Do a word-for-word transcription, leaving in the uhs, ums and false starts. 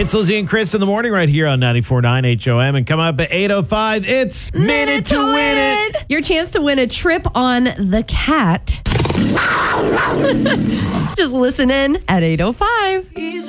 It's Lizzie and Chris in the morning right here on ninety-four point nine H O M. And come up at eight oh five, it's Minute, Minute to, to win, win it. it. Your chance to win a trip on the Cat. Just listen in at eight oh five.